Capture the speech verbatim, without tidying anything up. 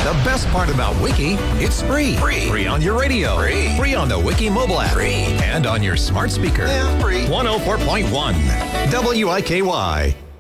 The best part about Wiki, it's free. Free. Free on your radio. Free. Free on the Wiki mobile app. Free. And on your smart speaker. Yeah, free. one oh four point one W I K Y.